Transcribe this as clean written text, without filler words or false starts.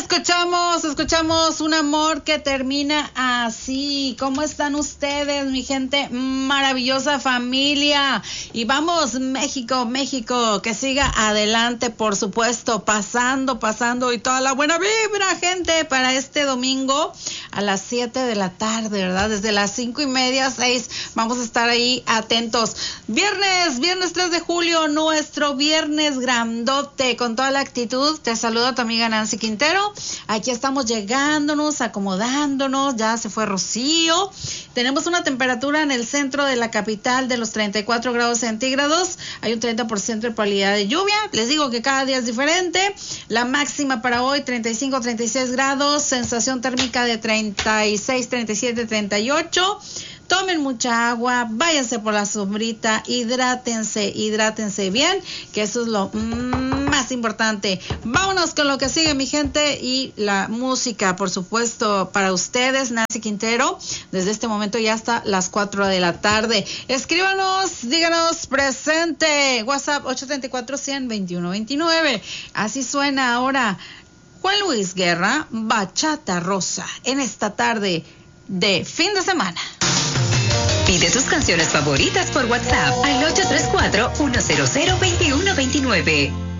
escuchamos un amor que termina así. ¿Cómo están ustedes, mi gente maravillosa familia? Y vamos, México, que siga adelante, por supuesto, pasando y toda la buena vibra, gente, para este domingo a las 7 de la tarde, ¿verdad? Desde las 5:30, 6, vamos a estar ahí atentos. Viernes 3 de julio, nuestro viernes grandote, con toda la actitud. Te saluda tu amiga Nancy Quintero. Aquí estamos llegándonos, acomodándonos, ya se fue Rocío. Tenemos una temperatura en el centro de la capital de los 34 grados centígrados. Hay un 30% de probabilidad de lluvia. Les digo que cada día es diferente. La máxima para hoy, 35, 36 grados. Sensación térmica de 36, 37, 38. Tomen mucha agua, váyanse por la sombrita, hidrátense bien, que eso es lo más importante. Vámonos con lo que sigue, mi gente, y la música, por supuesto, para ustedes, Nancy Quintero, desde este momento ya hasta las 4 de la tarde. Escríbanos, díganos presente, WhatsApp 834-100-2129. Así suena ahora Juan Luis Guerra, Bachata Rosa, en esta tarde de fin de semana. Pide tus canciones favoritas por WhatsApp al 834-100-2129.